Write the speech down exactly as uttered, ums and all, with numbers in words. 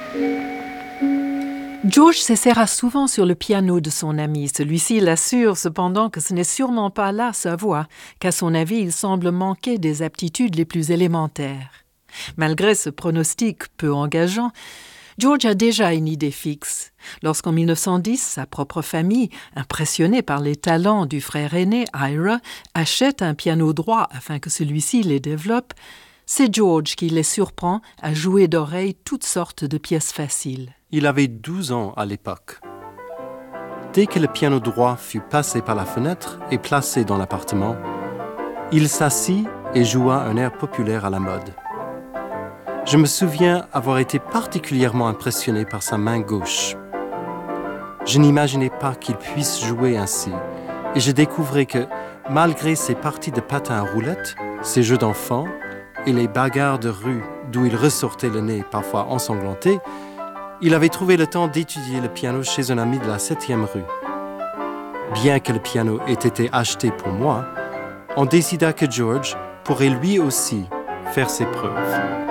George s'essaiera souvent sur le piano de son ami. Celui-ci l'assure cependant que ce n'est sûrement pas là sa voix, qu'à son avis, il semble manquer des aptitudes les plus élémentaires. Malgré ce pronostic peu engageant, George a déjà une idée fixe. Lorsqu'en mille neuf cent dix, sa propre famille, impressionnée par les talents du frère aîné, Ira, achète un piano droit afin que celui-ci les développe, c'est George qui les surprend à jouer d'oreille toutes sortes de pièces faciles. Il avait douze ans à l'époque. Dès que le piano droit fut passé par la fenêtre et placé dans l'appartement, il s'assit et joua un air populaire à la mode. Je me souviens avoir été particulièrement impressionné par sa main gauche. Je n'imaginais pas qu'il puisse jouer ainsi, et je découvrais que, malgré ses parties de patin à roulettes, ses jeux d'enfants et les bagarres de rue d'où il ressortait le nez parfois ensanglanté, il avait trouvé le temps d'étudier le piano chez un ami de la septième rue. Bien que le piano ait été acheté pour moi, on décida que George pourrait lui aussi faire ses preuves.